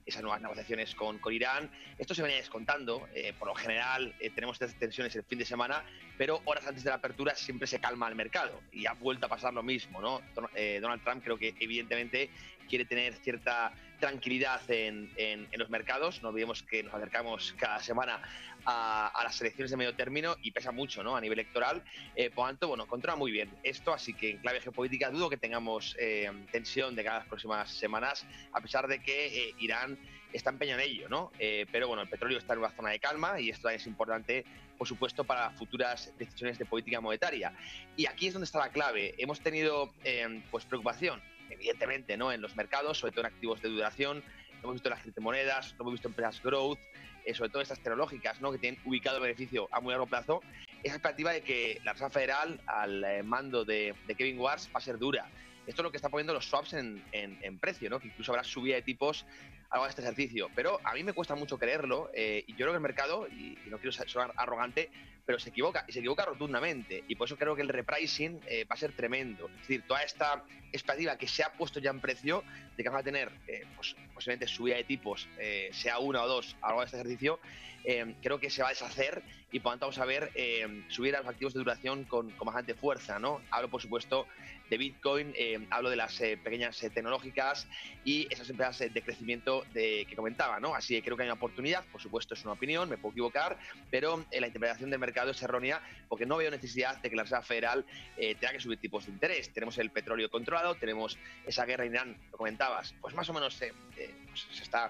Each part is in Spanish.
esas nuevas negociaciones con Irán. Esto se venía descontando. Por lo general tenemos estas tensiones el fin de semana, pero horas antes de la apertura siempre se calma el mercado y ha vuelto a pasar lo mismo, ¿no? Donald Trump creo que evidentemente quiere tener cierta tranquilidad en los mercados. No olvidemos que nos acercamos cada semana a las elecciones de medio término y pesa mucho, ¿no? A nivel electoral. Por tanto, bueno, controla muy bien esto, así que en clave geopolítica dudo que tengamos tensión de cada las próximas semanas, a pesar de que Irán está empeñado en ello, ¿no? Pero bueno, el petróleo está en una zona de calma y esto es importante, por supuesto, para futuras decisiones de política monetaria. Y aquí es donde está la clave. Hemos tenido pues preocupación, evidentemente, ¿no? En los mercados, sobre todo en activos de duración. Hemos visto las criptomonedas, hemos visto empresas growth, sobre todo estas tecnológicas, ¿no? Que tienen ubicado el beneficio a muy largo plazo. Esa expectativa de que la Reserva Federal, al mando de Kevin Warsh, va a ser dura. Esto es lo que está poniendo los swaps en precio, ¿no? Que incluso habrá subida de tipos algo de este ejercicio. Pero a mí me cuesta mucho creerlo y yo creo que el mercado, y no quiero sonar arrogante, pero se equivoca, y se equivoca rotundamente. Y por eso creo que el repricing va a ser tremendo. Es decir, toda esta expectativa que se ha puesto ya en precio de que vamos a tener pues, posiblemente subida de tipos, sea una o dos a lo largo de este ejercicio, creo que se va a deshacer y por lo tanto vamos a ver subir a los activos de duración con bastante fuerza, ¿no? Hablo, por supuesto, de Bitcoin, hablo de las pequeñas tecnológicas y esas empresas de crecimiento que comentaba, ¿no? Así que creo que hay una oportunidad, por supuesto es una opinión, me puedo equivocar, pero la interpretación del mercado es errónea porque no veo necesidad de que la Reserva Federal tenga que subir tipos de interés. Tenemos el petróleo controlado, tenemos esa guerra en Irán, lo comentabas, pues más o menos pues se está,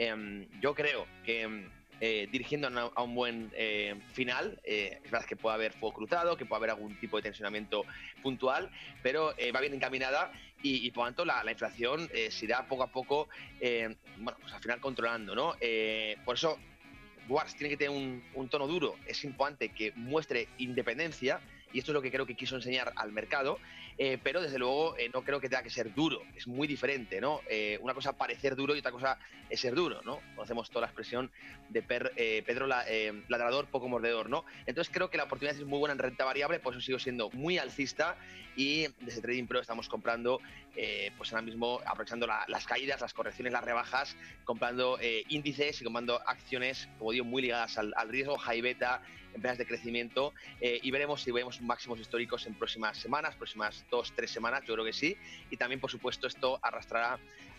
yo creo que dirigiendo a un buen final. Es verdad que puede haber fuego cruzado, que puede haber algún tipo de tensionamiento puntual, pero va bien encaminada y por lo tanto la inflación se irá poco a poco, bueno, pues al final controlando, ¿no? Por eso Warsh tiene que tener un tono duro. Es importante que muestre independencia y esto es lo que creo que quiso enseñar al mercado, pero desde luego no creo que tenga que ser duro. Es muy diferente, ¿no? Una cosa parecer duro y otra cosa es ser duro, ¿no? Conocemos toda la expresión de Pedro ladrador, poco mordedor, ¿no? Entonces creo que la oportunidad es muy buena en renta variable, por eso sigo siendo muy alcista y desde Trading Pro estamos comprando, pues ahora mismo aprovechando las caídas, las correcciones, las rebajas, comprando índices y comprando acciones, como digo, muy ligadas al riesgo, high beta, empresas de crecimiento, y veremos si vemos máximos históricos en próximas semanas, próximas 2-3 semanas, yo creo que sí, y también por supuesto esto arrastrará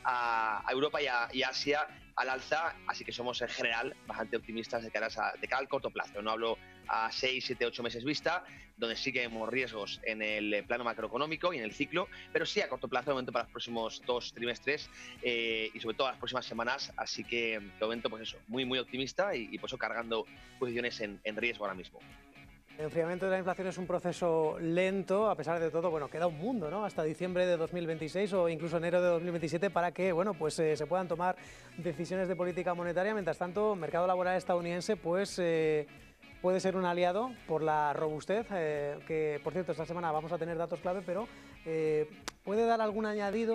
a Europa y a Asia al alza, así que somos en general bastante optimistas de cara al corto plazo. No hablo a 6, 7, 8 meses vista, donde sí que vemos riesgos en el plano macroeconómico y en el ciclo, pero sí a corto plazo, de momento para los próximos 2 trimestres y sobre todo las próximas semanas, así que de momento pues eso, muy muy optimista y por eso cargando posiciones en riesgo ahora mismo. El enfriamiento de la inflación es un proceso lento, a pesar de todo, bueno, queda un mundo, ¿no? Hasta diciembre de 2026 o incluso enero de 2027 para que, bueno, pues se puedan tomar decisiones de política monetaria. Mientras tanto, el mercado laboral estadounidense, pues puede ser un aliado por la robustez, que por cierto esta semana vamos a tener datos clave, pero ¿puede dar algún añadido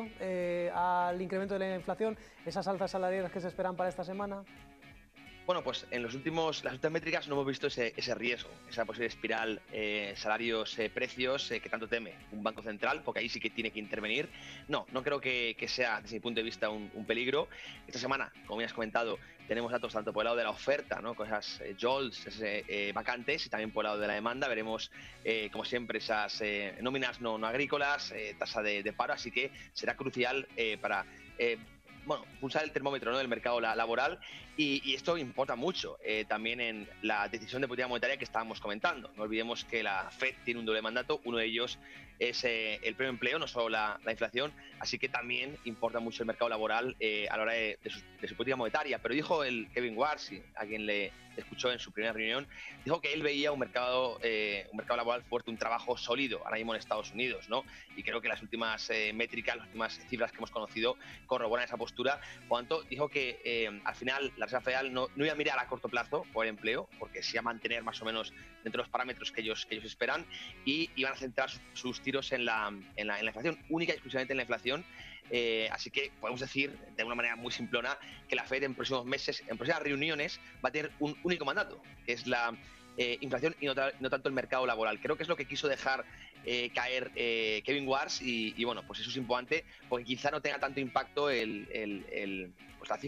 al incremento de la inflación, esas alzas salariales que se esperan para esta semana? Bueno, pues en las últimas métricas no hemos visto ese riesgo, esa posible espiral salarios-precios que tanto teme un banco central, porque ahí sí que tiene que intervenir. No creo que sea, desde mi punto de vista, un peligro. Esta semana, como ya has comentado, tenemos datos tanto por el lado de la oferta, ¿no? Con esas JOLTS, vacantes, y también por el lado de la demanda. Veremos, como siempre, esas nóminas no agrícolas, tasa de paro, así que será crucial para bueno, pulsar el termómetro, ¿no?, del mercado laboral y esto importa mucho también en la decisión de política monetaria que estábamos comentando. No olvidemos que la FED tiene un doble mandato, uno de ellos es el pleno empleo, no solo la inflación, así que también importa mucho el mercado laboral a la hora de su política monetaria. Pero dijo el Kevin Warsh, a quien le escuchó en su primera reunión, dijo que él veía un mercado laboral fuerte, un trabajo sólido ahora mismo en Estados Unidos, ¿no? Y creo que las últimas métricas, las últimas cifras que hemos conocido corroboran esa postura. Por tanto, dijo que al final la Reserva Federal no iba a mirar a corto plazo por el empleo, porque sí a mantener más o menos dentro de los parámetros que ellos esperan, y iban a centrar sus tiros en la inflación, única y exclusivamente en la inflación. Así que podemos decir, de una manera muy simplona, que la Fed en próximos meses, en próximas reuniones, va a tener un único mandato, que es la inflación y no tanto el mercado laboral. Creo que es lo que quiso dejar caer Kevin Warsh y bueno, pues eso es importante porque quizá no tenga tanto impacto pues la cifra